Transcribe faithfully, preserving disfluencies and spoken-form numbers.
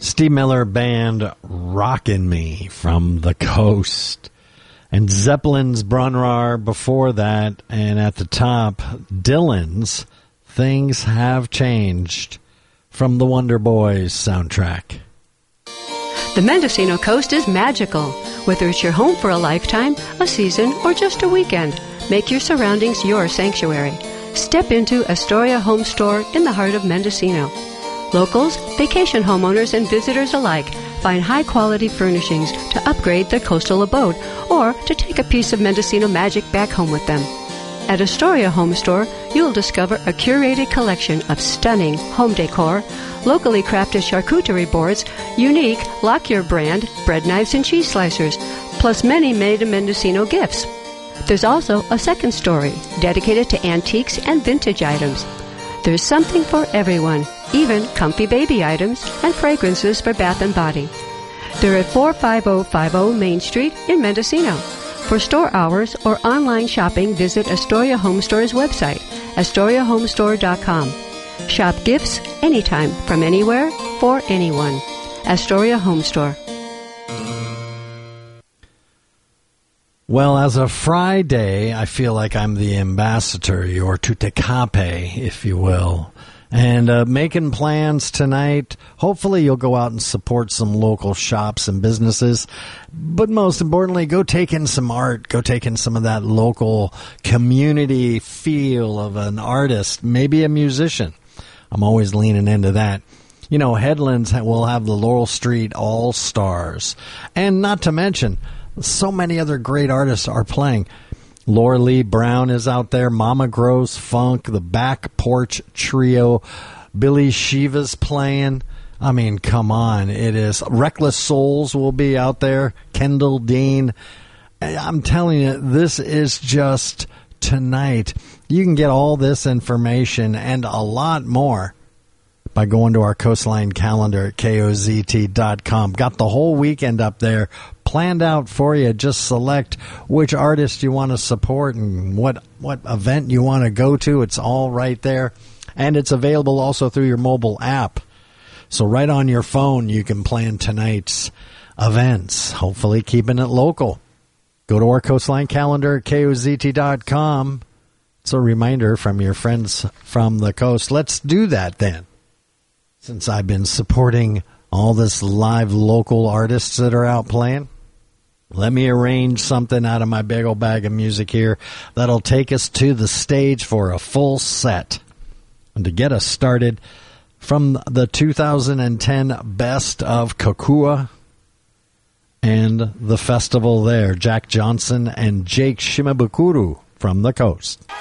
Steve Miller Band, Rockin' Me from the Coast. And Zeppelin's Brunrar before that. And at the top, Dylan's Things Have Changed from the Wonder Boys soundtrack. The Mendocino Coast is magical. Whether it's your home for a lifetime, a season, or just a weekend, make your surroundings your sanctuary. Step into Astoria Home Store in the heart of Mendocino. Locals, vacation homeowners, and visitors alike find high-quality furnishings to upgrade their coastal abode or to take a piece of Mendocino magic back home with them. At Astoria Home Store, you'll discover a curated collection of stunning home decor, locally crafted charcuterie boards, unique Lockyer brand bread knives and cheese slicers, plus many made-in-Mendocino gifts. There's also a second story dedicated to antiques and vintage items. There's something for everyone, even comfy baby items and fragrances for bath and body. They're at four five zero five zero Main Street in Mendocino. For store hours or online shopping, visit Astoria Home Store's website, astoria home store dot com. Shop gifts anytime, from anywhere, for anyone. Astoria Home Store. Well, as of Friday, I feel like I'm the ambassador, your tutekape, if you will. And uh, making plans tonight. Hopefully you'll go out and support some local shops and businesses. But most importantly, go take in some art. Go take in some of that local community feel of an artist, maybe a musician. I'm always leaning into that. You know, Headlands will have the Laurel Street All-Stars. And not to mention, so many other great artists are playing. Laura Lee Brown is out there. Mama Grows Funk, the Back Porch Trio. Billy Shiva's playing. I mean, come on. It is. Reckless Souls will be out there. Kendall Dean. I'm telling you, this is just tonight. You can get all this information and a lot more by going to our Coastline calendar at K O Z T dot com. Got the whole weekend up there planned out for you. Just select which artist you want to support and what, what event you want to go to. It's all right there. And it's available also through your mobile app. So right on your phone, you can plan tonight's events, hopefully keeping it local. Go to our Coastline calendar at K O Z T dot com. It's a reminder from your friends from the coast. Let's do that then. Since I've been supporting all this live local artists that are out playing, let me arrange something out of my big old bag of music here that'll take us to the stage for a full set. And to get us started, from the two thousand ten Best of Kokua and the festival there, Jack Johnson and Jake Shimabukuro from the coast.